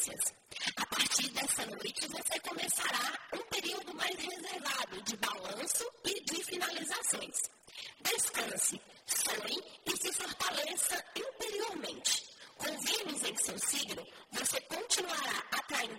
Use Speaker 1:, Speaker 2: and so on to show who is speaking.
Speaker 1: experiências. A partir dessa noite, você começará um período mais reservado de balanço e de finalizações. Descanse, sonhe e se fortaleça interiormente. Com Vênus em seu signo, você continuará atraindo